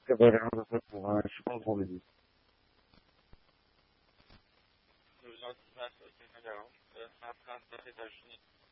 c'est pas grave, en fait, pour je suis pas en train de dire. Nous en disons, c'est une différence. Ça prend des États-Unis.